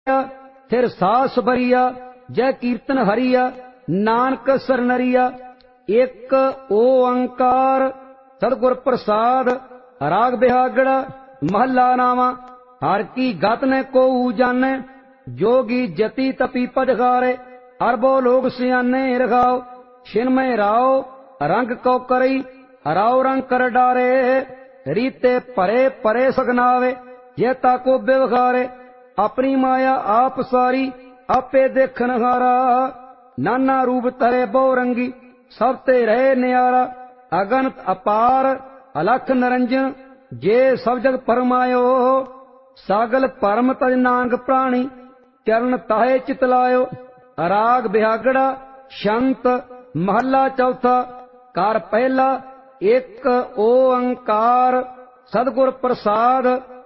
फिर सास भरिया जय कीर्तन हरिया नानक सरनरिया। एक ओंकार सतगुर प्रसाद राग बिहागड़ा महला नावा। हर की गत ने को जाने जोगी जति तपी पदगारे। अरबो लोग सियाने रखाओ छिन्मय राव रंग को करई राव रंग कर डारे। रीते परे परे सगनावे ये ताको व्यवहारे। अपनी माया आप सारी आपे देखन हारा। नाना रूप तरे बहुरंगी सब ते रहे न्यारा। अगनत अपार अलख निरंजन जे सब जग परमायो। सागल परम तज नांग प्राणी चरण ताहे चितलायो। राग बिहागड़ा शंत महला चौथा। कार पहला एक ओंकार सतगुर प्रसाद।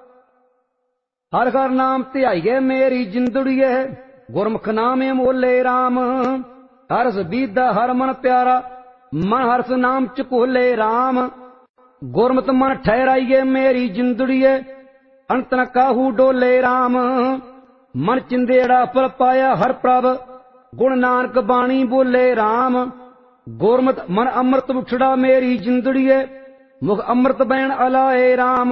हर हर नाम ध्याइए मेरी जिंदड़िए गुरमुख नामे मोले राम। हरस बीदा हर मन प्यारा मन हर्ष नाम चकोले राम। गुरमत मन ठहराइए मेरी जिंदड़िए अंत न काहू डोले राम। मन चिंदेड़ा फल पाया हर प्रभ गुण नानक बाणी बोले राम। गुरमत मन अमृत उछड़ा मेरी जिंदड़िए मुख अमृत बैन अलाए राम।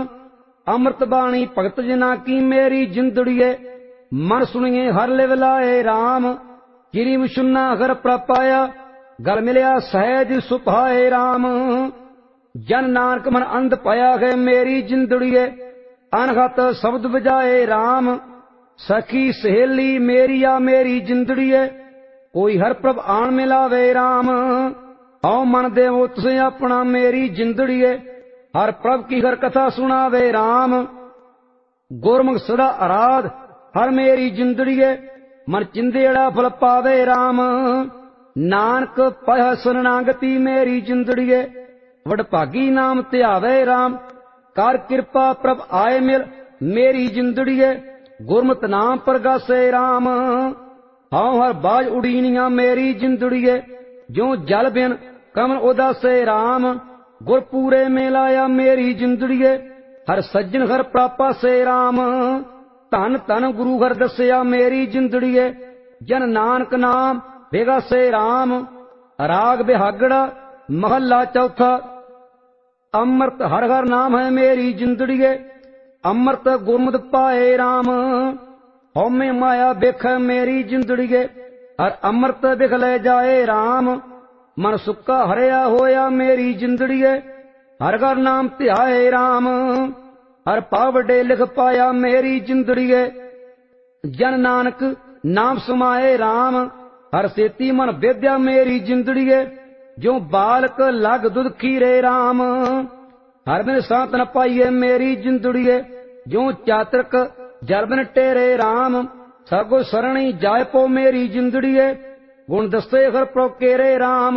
अमृत बाणी भगत जना की मेरी जिंदड़िए मन सुनिए हर लिवलाए राम। गिरी विशुन्ना घर प्रापाया गल मिलया सहज सुभाए राम। जन नानक मन अंध पाया है मेरी जिंदड़िए अनहत शब्द बजाए राम। सखी सहेली मेरिया मेरी जिंदड़िए कोई हर प्रभ आन मिलावे राम। आओ मन देवो तुसे अपना मेरी जिंदड़िए हर प्रभ की हर कथा सुनावे राम। गुरमुख सदा आराध हर मेरी जिंदड़िए मन चिंदेड़ा फल पावे राम। नानक पह शरणागति मेरी जिंदड़िए वडभागी नाम ध्यावे राम। कर कृपा प्रभ आए मिल मेरी जिंदड़िए गुरमत नाम प्रगासे राम। हाउ हर बाज उड़ीनिया मेरी जिंदड़िए जो जल बिन कमल उदासे राम। गुर पूरे में लाया मेरी जिंदड़िए हर सज्जन हर प्रापा से राम। धन धन गुरु हर दसिया मेरी जिंदड़िए जन नानक नाम बेगा से राम। राग बिहागड़ा महला चौथा। अमृत हर हर नाम है मेरी जिंदड़िए अमृत गुरमत पाए राम। हौमे माया बिख मेरी जिंदड़िए हर अमृत बिख ले जाए राम। मन सुक्का हरिया होया मेरी जिंदड़िए हर हर नाम ध्याए राम। हर पावडे लिख पाया मेरी जिंदड़िए जन नानक नाम समाए राम। हर सेती मन विद्या मेरी जिंदड़िए जो बालक लग दुध खीरे राम। हर बिन सांत न पाइए मेरी जिंदड़िए जो चातरक जल बिन टेरे राम। सगो सरणी जाय पो मेरी जिंदड़िए गुण दसे घर प्रोकेरे राम।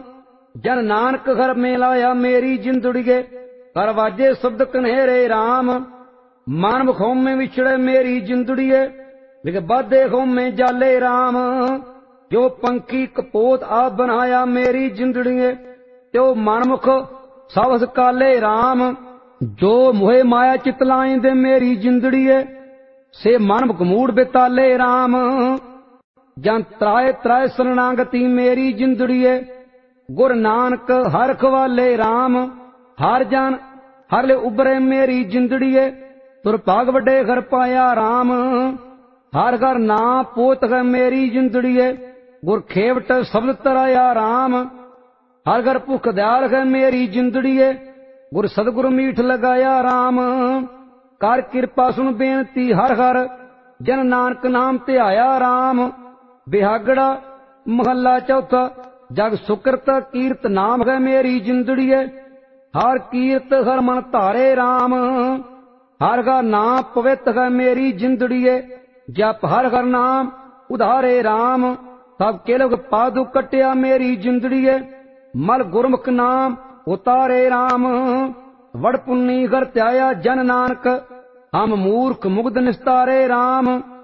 जन नानक घर में लाया मेरी जिंदड़िए कर वाजे शब्द कन्हेरे राम। मानव खोम में विछड़े मेरी जिंदड़िए विग बाधे खोम में जाले राम। जो पंखी कपोत आप बनाया मेरी जिंदड़िए त्यो मनमुख सावस काले राम। जो मोहे माया चितलाई दे मेरी जिंदड़िए से मनमुख मूड बेताले राम। जन त्राए त्राए शरणागति मेरी जिंदड़िए गुर नानक हर खवाले राम। हर जन हर ले उबरे मेरी जिंदड़िए दुर्भाग वडे घर पाया राम। हर घर ना पोत है मेरी जिंदड़िए गुर खेवट शब्द तराया राम। हर घर भुख दयाल है मेरी जिंदड़िए गुर सदगुरु मीठ लगाया राम। कर कृपा सुन बेनती हर हर जन नानक नाम ध्याया राम। बिहागड़ा महला चौथा। जग सुकृत कीर्त नाम है मेरी जिंदड़िए हर कीर्त हर मन धारे राम। हर का नाम पवित्र है मेरी जिंदड़िए जप हर हर नाम उधारे राम। सब केलग पादु कटिया मेरी जिंदड़िए मल गुरमुख नाम उतारे राम। वड़ पुन्नी घर त्याया जन नानक हम मूर्ख मुग्ध निस्तारे राम।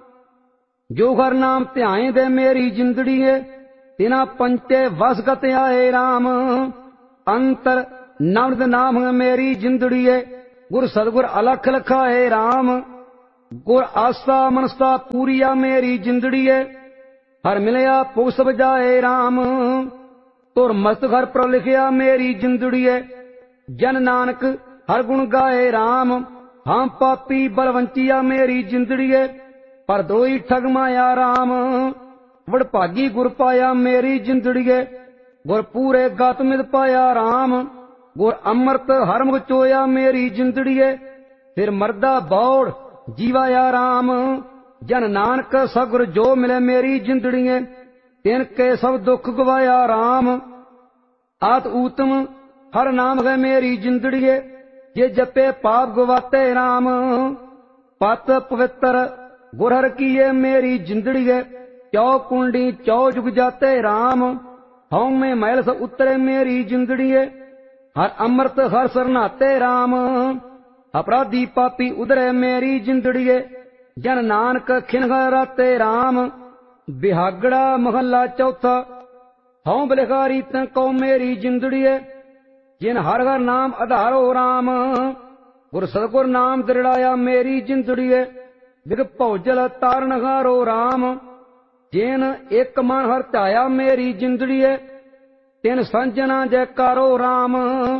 जो हर नाम ध्याए दे मेरी जिंदड़िए तिना पंचे वसगत आए राम। अंतर नवद नाम है मेरी जिंदड़िए गुर सदगुर अलख लखाए राम। ਗੁਰ ਆਸਾ ਮਨਸਾ ਪੂਰੀਆ ਮੇਰੀ ਜਿੰਦੜੀਏ। ਹਰ ਮਿਲਿਆ ਭੁਗ ਸਭ ਜਾਏ ਰਾਮ, ਤੁਰ ਮਸਤ ਘਰ ਪਰ ਲਿਖਿਆ ਮੇਰੀ ਜਿੰਦੜੀਏ। ਜਨ ਨਾਨਕ ਹਰ ਗੁਣ ਗਾਏ ਰਾਮ, ਹਾਂ ਪਾਪੀ ਬਲਵੰਚੀਆ ਮੇਰੀ ਜਿੰਦੜੀਏ। ਪਰ ਦੋਈ ਠਗ ਮਾਇਆ ਰਾਮ, ਵਡਭਾਗੀ ਗੁਰ ਪਾਇਆ ਮੇਰੀ ਜਿੰਦੜੀਏ। ਗੁਰ ਪੂਰੇ ਗਤ ਮਿਤ ਪਾਇਆ ਰਾਮ, ਗੁਰ ਅੰਮ੍ਰਿਤ ਹਰ ਮੁਖ ਚੋਇਆ ਮੇਰੀ ਜਿੰਦੜੀਏ। ਫਿਰ ਮਰਦਾ ਬੌੜ ਜੀਵਾਇਆ ਰਾਮ, ਜਨ ਨਾਨਕ ਸਗੁਰ ਜੋ ਮਿਲੇ ਮੇਰੀ ਜਿੰਦੜੀਏ। ਤਿਨ ਕੇ ਸਭ ਦੁੱਖ ਗਵਾਇਆ ਰਾਮ, ਆਤ ਊਤਮ ਹਰ ਨਾਮ ਹੈ ਮੇਰੀ ਜਿੰਦੜੀਏ। ਜੇ ਜਪੇ ਪਾਪ ਗਵਾਤੇ ਰਾਮ, ਪਤ ਪਵਿੱਤਰ ਗੁਰ ਹਰ ਕੀਏ ਮੇਰੀ ਜਿੰਦੜੀਏ। ਚੌ ਕੁੰਡੀ ਚੌ ਜੁਗ ਜਾਤੇ ਰਾਮ, ਹਉ ਮੈਂ ਮੈਲ ਸਭ ਉਤਰੇ ਮੇਰੀ ਜਿੰਦੜੀਏ। ਹਰ ਅੰਮ੍ਰਿਤ ਹਰ ਸਰਨਾਤੇ ਰਾਮ, ਅਪਰਾਧੀ ਪਾਪੀ ਉਧਰੇ ਮੇਰੀ ਜਿੰਦੜੀਏ। ਜਨ ਨਾਨਕ ਖਿਨ ਰਾਤੇ ਰਾਮ, ਬਿਹਾਗੜਾ ਮਹੱਲਾ ਚੌਥਾ। ਹਉ ਬਲਿਹਾਰੀ ਤੈਂ ਕਉ ਮੇਰੀ ਜਿੰਦੜੀਏ। ਜਿਨ ਹਰ ਹਰ ਨਾਮ ਆਧਾਰੋ ਰਾਮ, ਗੁਰ ਸਤਿਗੁਰ ਨਾਮ ਦ੍ਰਿੜਾਇਆ ਮੇਰੀ ਜਿੰਦੜੀਏ। ਬਿਗ ਭਉਜਲ ਤਾਰਨ ਹਾਰੋ ਰਾਮ, ਜਿਨ ਇੱਕ ਮਨ ਹਰ ਧਿਆਇਆ ਮੇਰੀ ਜਿੰਦੜੀਏ। ਤਿਨ ਸੰਜਨਾ ਜੈਕਾਰੋ ਰਾਮ,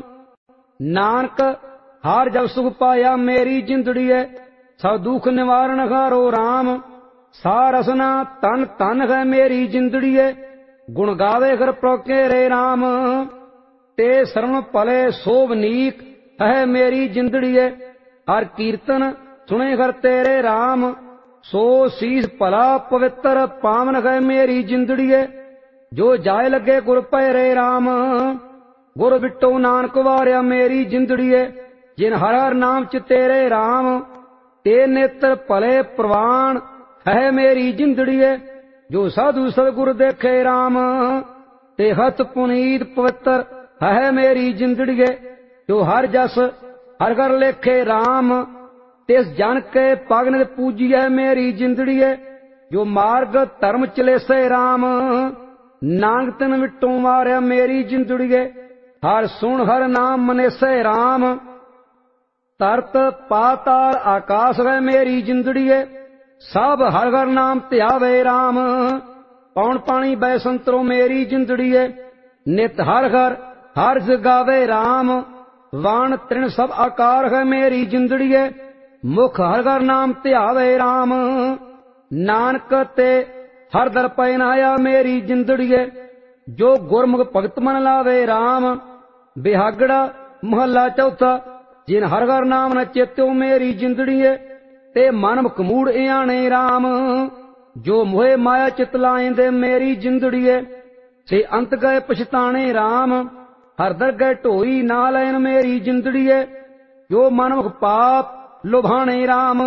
ਨਾਨਕ ਹਾਰ ਜਬ ਸੁਖ ਪਾਇਆ ਮੇਰੀ ਜਿੰਦੜੀਏ। ਸਭ ਦੁਖ ਨਿਵਾਰਨ ਹਾਰੋ ਰਾਮ, ਸਾ ਰਸਨਾ ਤਨ ਤਨ ਹੈ ਮੇਰੀ ਜਿੰਦੜੀਏ। ਗੁਣ ਗਾਵੇ ਹਰ ਪ੍ਰੋਕੇ ਰੇ ਰਾਮ, ਤੇ ਸਰਵ ਭਲੇ ਸੋਭਨੀਕ ਹੈ ਮੇਰੀ ਜਿੰਦੜੀਏ। ਹਰ ਕੀਰਤਨ ਸੁਣੇ ਹਰ ਤੇਰੇ ਰਾਮ, ਸੋ ਸੀਸ ਭਲਾ ਪਵਿੱਤਰ ਪਾਵਨ ਹੈ ਮੇਰੀ ਜਿੰਦੜੀਏ। ਜੋ ਜਾਏ ਲੱਗੇ ਗੁਰ ਪੈ ਰੇ ਰਾਮ, ਗੁਰ ਬਿਟੋ ਨਾਨਕ ਵਾਰਿਆ ਮੇਰੀ ਜਿੰਦੜੀਏ। ਜਿਨ ਹਰ ਹਰ ਨਾਮ ਚ ਤੇਰੇ ਰਾਮ, ਤੇ ਨੇਤਰ ਭਲੇ ਪ੍ਰਵਾਨ ਹੈ ਮੇਰੀ ਜਿੰਦੜੀਏ। ਜੋ ਸਾਧੂ ਸਤਿਗੁਰ ਦੇਖੇ ਰਾਮ, ਤੇ ਹੱਥ ਪੁਨੀਤ ਪਵਿੱਤਰ ਹੈ ਮੇਰੀ ਜਿੰਦੜੀਏ। ਜੋ ਹਰ ਜਸ ਹਰ ਘਰ ਲੇਖੇ ਰਾਮ, ਤਿਸ ਜਨ ਕੇ ਪਗਨ ਪੂਜੀਐ ਮੇਰੀ ਜਿੰਦੜੀਏ। ਜੋ ਮਾਰਗ ਧਰਮ ਚਲੇਸੇ ਰਾਮ, ਨਾਨਕ ਤਿਨ ਵਿਟੋ ਮਾਰਿਆ ਮੇਰੀ ਜਿੰਦੜੀਏ। ਹਰ ਸੁਣ ਹਰ ਨਾਮ ਮਨੇਸੇ ਰਾਮ, ਤਰਤ ਪਾਤਾਲ ਆਕਾਸ਼ ਹੈ ਮੇਰੀ ਜਿੰਦੜੀਏ। ਸਭ ਹਰ ਹਰ ਨਾਮ ਧਿਆਵੇ ਰਾਮ, ਪੌਣ ਪਾਣੀ ਬੈ ਸੰਤਰੋ ਮੇਰੀ ਜਿੰਦੜੀਏ। ਨਿਤ ਹਰ ਹਰ ਹਰ ਜਗਾਵੇ ਰਾਮ, ਵਾਣ ਤ੍ਰਿਣ ਸਭ ਆਕਾਰ ਹੈ ਮੇਰੀ ਜਿੰਦੜੀਏ। ਮੁਖ ਹਰ ਹਰ ਨਾਮ ਧਿਆਵੇ ਰਾਮ, ਨਾਨਕ ਤੇ ਹਰ ਦਰ ਪੈ ਨਾਇਆ ਮੇਰੀ ਜਿੰਦੜੀਏ। ਜੋ ਗੁਰਮੁਖ ਭਗਤ ਮਨ ਲਾਵੇ ਰਾਮ, ਬਿਹਾਗੜਾ ਮਹੱਲਾ ਚੌਥਾ। ਜਿਨ ਹਰ ਹਰ ਨਾਮ ਨ ਚੇਤਿਓ ਮੇਰੀ ਜਿੰਦੜੀਏ, ਤੇ ਮਨ ਮੁਖ ਮੂੜ ਇਆਣੇ ਰਾਮ। ਜੋ ਮੋਹਿ ਮਾਇਆ ਚਿਤ ਲਾਇਂਦੇ ਮੇਰੀ ਜਿੰਦੜੀਏ, ਸੇ ਅੰਤ ਗਏ ਪਛਤਾਣੇ ਰਾਮ। ਹਰ ਦਰ ਗਏ ਢੋਈ ਨਾ ਲੈਣ ਮੇਰੀ ਜਿੰਦੜੀਏ। ਜੋ ਮਨ ਮੁਖ ਪਾਪ ਲੁਭਾਣੇ ਰਾਮ,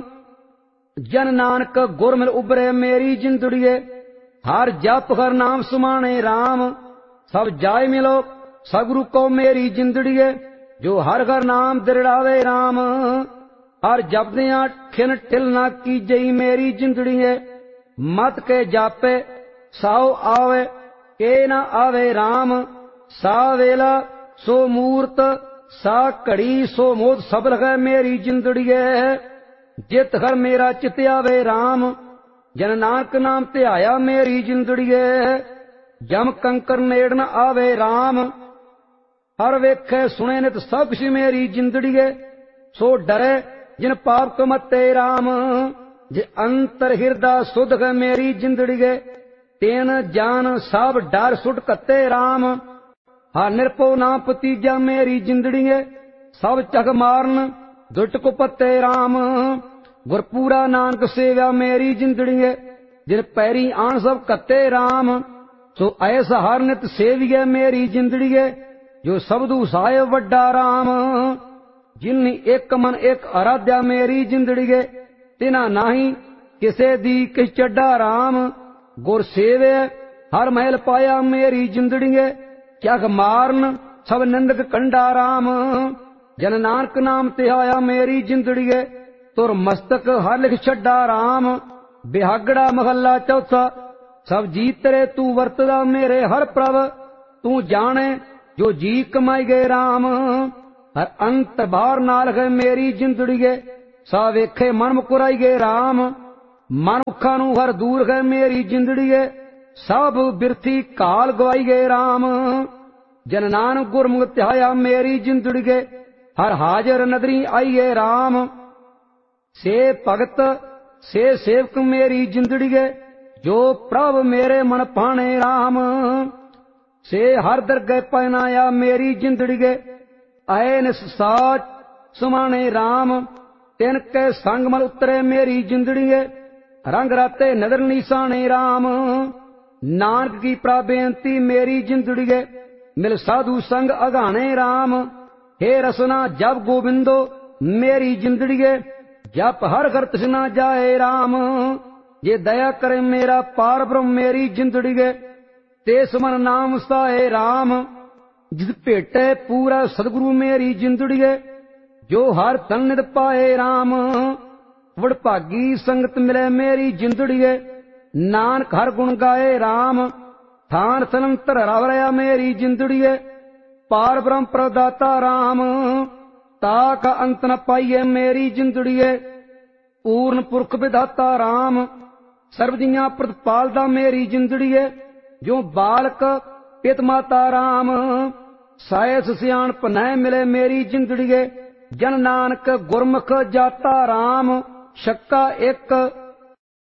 ਜਨ ਨਾਨਕ ਗੁਰ ਮਿਲ ਉਬਰੇ ਮੇਰੀ ਜਿੰਦੜੀਏ। ਹਰ ਜਪ ਹਰ ਨਾਮ ਸੁਮਾਣੇ ਰਾਮ, ਸਭ ਜਾਇ ਮਿਲੋ ਸਗੁਰੂ ਕੋ ਮੇਰੀ ਜਿੰਦੜੀਏ। ਜੋ ਹਰ ਹਰ ਨਾਮ ਦ੍ਰਿੜਾਵੇ ਰਾਮ, ਹਰ ਜਪਦਿਆਂ ਖਿਨ ਢਿਲ ਨਾ ਕੀਜਈ ਮੇਰੀ ਜਿੰਦੜੀਏ। ਮਤ ਕੇ ਜਾਪੇ ਸਾਉ ਆਵੇ, ਕੇ ਨਾ ਆਵੇ ਰਾਮ। ਸਾ ਵੇਲਾ ਸੋ ਮੂਰਤ, ਸਾ ਘੜੀ ਸੋ ਮੋਦ ਸਬਲ ਹੈ ਮੇਰੀ ਜਿੰਦੜੀਏ। ਜਿਤ ਹਰ ਮੇਰਾ ਚਿਤ ਆਵੇ ਰਾਮ, ਜਨ ਨਾਨਕ ਨਾਮ ਧਿਆਇਆ ਮੇਰੀ ਜਿੰਦੜੀਏ। ਜਮ ਕੰਕਰ ਨੇੜ ਨ ਆਵੇ ਰਾਮ, ਹਰ ਵੇਖੇ ਸੁਣੇ ਨਿਤ ਸਭ ਕੁਛ ਮੇਰੀ ਜਿੰਦੜੀਏ। ਸੋ ਡਰੇ ਜਿਨ ਪਾਪ ਕਮਤੇ ਰਾਮ, ਜੇ ਅੰਤਰ ਹਿਰਦਾ ਸੁਧ ਹੈ ਮੇਰੀ ਜਿੰਦੜੀਏ। ਤੈਨ ਜਾਨ ਸਭ ਡਰ ਸੁਟ ਕੱਤੇ ਰਾਮ, ਹਰ ਨਿਰਭਉ ਨਾ ਭਤੀਜਾ ਮੇਰੀ ਜਿੰਦੜੀਏ। ਸਭ ਚਗ ਮਾਰਨ ਦੁੱਟ ਕੋ ਪੱਤੇ ਰਾਮ, ਗੁਰਪੂਰਾ ਨਾਨਕ ਸੇਵਿਆ ਮੇਰੀ ਜਿੰਦੜੀਏ। ਜਿਨ ਪੈਰੀ ਆਣ ਸਭ ਕੱਤੇ ਰਾਮ, ਸੋ ਐਸਾ ਹਰ ਨਿਤ ਸੇਵੀਏ ਮੇਰੀ ਜਿੰਦੜੀਏ। ਜੋ ਸਬਦੂ ਸਾਹਿਬ ਵੱਡਾ ਰਾਮ, ਜਿਨੀ ਇੱਕ ਮਨ ਇੱਕ ਅਰਾਧਿਆ ਮੇਰੀ ਜਿੰਦੜੀਏ। ਤਿਨਾ ਨਾਹੀ ਕਿਸੇ ਦੀ ਕਿਛ ਚੱਡਾ ਰਾਮ, ਗੁਰ ਸੇਵੇ ਹਰ ਮਹਿਲ ਪਾਇਆ ਮੇਰੀ ਜਿੰਦੜੀਏ। ਚਗ ਮਾਰਨ ਸਭ ਨਿੰਦਕ ਕੰਡਾ ਰਾਮ, ਜਨ ਨਾਨਕ ਨਾਮ ਧਿਆਇਆ ਮੇਰੀ ਜਿੰਦੜੀਏ। ਤੁਰ ਮਸਤਕ ਹਰ ਲਿਖ ਛੱਡਾ ਰਾਮ, ਬਿਹਾਗੜਾ ਮਹੱਲਾ ਚੌਥਾ। ਸਭ ਜੀ ਤੇਰੇ ਤੂੰ ਵਰਤਦਾ ਮੇਰੇ ਹਰ ਪ੍ਰਭ, ਤੂੰ ਜਾਣੇ ਜੋ ਜੀ ਕਮਾਈ ਗਏ ਰਾਮ। ਹਰ ਅੰਤ ਬਾਹਰ ਨਾਲ ਹੈ ਮੇਰੀ ਜਿੰਦੜੀਏ। ਸਾ ਵੇਖੇ ਮਨ ਮੁਕਰਾਈਏ RAM। ਮਨੁੱਖਾਂ ਨੂੰ ਹਰ ਦੂਰ ਹੈ ਮੇਰੀ ਜਿੰਦੜੀਏ, ਸਭ ਬਿਰਥੀ ਕਾਲ ਗਵਾਈਏ RAM। ਜਨ ਨਾਨਕ ਗੁਰਮੁਖ ਧਿਆਇਆ ਮੇਰੀ ਜਿੰਦੜੀਏ, ਹਰ ਹਾਜ਼ਰ ਨਦਰੀ ਆਈਏ RAM। ਸੇ ਭਗਤ ਸੇ ਸੇਵਕ ਮੇਰੀ ਜਿੰਦੜੀਏ, ਜੋ ਪ੍ਰਭ ਮੇਰੇ ਮਨ ਭਾਣੇ RAM। ਸੇ ਹਰ ਦਰਗਹਿ ਪਹਿਨਾਇਆ ਮੇਰੀ ਜਿੰਦੜੀਏ, ਆਏ ਨਿਸ ਸਾਚ ਸੁਮਾਣੇ RAM। ਤਿਨ ਕੇ ਸੰਗ ਮਲ ਉਤਰੇ ਮੇਰੀ ਜਿੰਦੜੀਏ, ਰੰਗ ਰਾਤੇ ਨਦਰ ਨਿਸ਼ਾਨੇ RAM। ਨਾਨਕ ਕੀ ਪ੍ਰਾ ਬੇਨਤੀ ਮੇਰੀ ਜਿੰਦੜੀਏ, ਮਿਲ ਸਾਧੂ ਸੰਗ ਅਗਾਣੇ RAM। हे ਰਸਨਾ ਜਪ ਗੋਬਿੰਦੋ ਮੇਰੀ ਜਿੰਦੜੀਏ, ਜਪ ਹਰ ਘਰ ਤ੍ਰਿਸ਼ਨਾ ਜਾਏ RAM। ਜੇ ਦਇਆ ਕਰੇ ਮੇਰਾ ਪਾਰ ਬ੍ਰਹਮ ਮੇਰੀ ਜਿੰਦੜੀਏ, ਤੇ ਸਮਨ ਨਾਮ ਸਾਏ RAM। ਜਿਸ ਭੇਟੇ ਪੂਰਾ ਸਤਿਗੁਰੂ ਮੇਰੀ ਜਿੰਦੜੀਏ, ਜੋ ਹਰ ਤਨ ਨਿਤ ਪਾਏ RAM। ਵਡਭਾਗੀ ਸੰਗਤ ਮਿਲੇ ਮੇਰੀ ਜਿੰਦੜੀਏ, ਨਾਨਕ ਹਰ ਗੁਣ ਗਾਏ RAM। ਥਾਨ ਸਨੰਤਰ ਰਵ ਰਿਆ ਮੇਰੀ ਜਿੰਦੜੀਏ, ਪਾਰ ਬ੍ਰਹਮ ਪ੍ਰਦਾਤਾ RAM। ਤਾ ਕਾ ਅੰਤ ਨ ਪਾਈਏ ਮੇਰੀ ਜਿੰਦੜੀਏ, ਪੂਰਨ ਪੁਰਖ ਵਿਧਾਤਾ RAM। ਸਰਬ ਜੀਆਂ ਪ੍ਰਤਪਾਲਦਾ ਮੇਰੀ ਜਿੰਦੜੀਏ, ਜੋ ਬਾਲਕ ਪਿਤ ਮਾਤਾ RAM। ਸਾਇਸ ਸਿਆਣਪ ਨਹਿ ਮਿਲੇ ਮੇਰੀ ਜਿੰਦੜੀਏ, ਜਨ ਨਾਨਕ ਗੁਰਮੁਖ ਜਾਤਾ RAM। ਛੱਕਾ ਇੱਕ